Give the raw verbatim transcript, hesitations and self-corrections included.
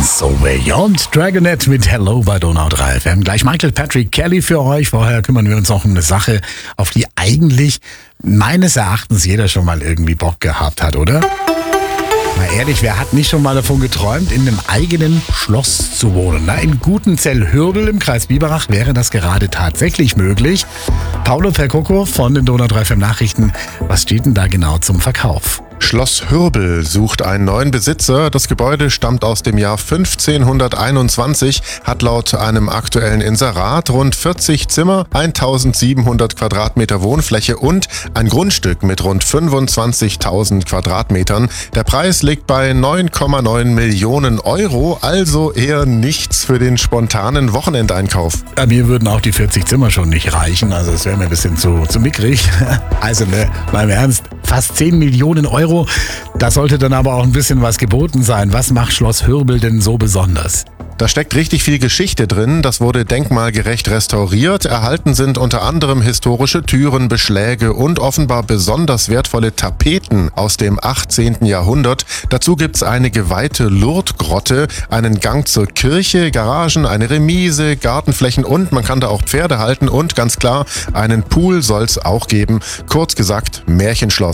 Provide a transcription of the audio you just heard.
So Beyond Dragonet mit Hello bei Donau drei F M. Gleich Michael Patrick Kelly für euch. Vorher kümmern wir uns noch um eine Sache, auf die eigentlich meines Erachtens jeder schon mal irgendwie Bock gehabt hat, oder? Mal ehrlich, wer hat nicht schon mal davon geträumt, in einem eigenen Schloss zu wohnen? Na, in Gutenzell-Hürdel im Kreis Biberach wäre das gerade tatsächlich möglich. Paolo Percoco von den Donau drei F M Nachrichten. Was steht denn da genau zum Verkauf? Schloss Hürbel sucht einen neuen Besitzer. Das Gebäude stammt aus dem Jahr fünfzehnhunderteinundzwanzig, hat laut einem aktuellen Inserat rund vierzig Zimmer, eintausendsiebenhundert Quadratmeter Wohnfläche und ein Grundstück mit rund fünfundzwanzigtausend Quadratmetern. Der Preis liegt bei neun Komma neun Millionen Euro, also eher nichts für den spontanen Wochenendeinkauf. Ja, mir würden auch die vierzig Zimmer schon nicht reichen, also es wäre mir ein bisschen zu, zu mickrig. Also ne, mal im Ernst, fast zehn Millionen Euro. Da sollte dann aber auch ein bisschen was geboten sein. Was macht Schloss Hürbel denn so besonders? Da steckt richtig viel Geschichte drin. Das wurde denkmalgerecht restauriert. Erhalten sind unter anderem historische Türen, Beschläge und offenbar besonders wertvolle Tapeten aus dem achtzehnten Jahrhundert. Dazu gibt's eine geweihte Lourdes-Grotte, einen Gang zur Kirche, Garagen, eine Remise, Gartenflächen und man kann da auch Pferde halten und ganz klar, einen Pool soll's auch geben. Kurz gesagt, Märchenschloss.